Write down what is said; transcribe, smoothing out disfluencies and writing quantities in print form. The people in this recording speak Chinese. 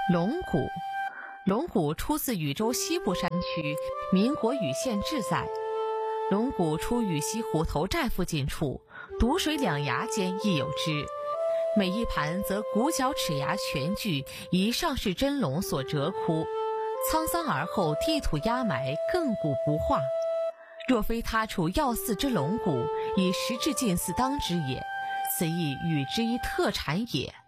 龙骨，龙骨出自禹州西部山区，民国禹县志载。龙骨出禹西湖头寨附近处，堵水两崖间亦有之。每一盘则骨角齿牙全具，以上世真龙所折窟，沧桑而后地土压埋，亘古不化。若非他处要祀之龙骨，以时至近似当之也，此亦禹之一特产也。